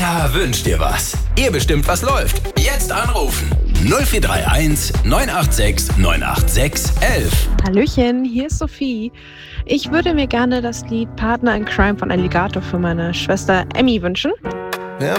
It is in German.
Da wünscht ihr was. Ihr bestimmt, was läuft. Jetzt anrufen. 0431 986 986 11. Hallöchen, hier ist Sophie. Ich würde mir gerne das Lied Partner in Crime von Alligator für meine Schwester Emmy wünschen.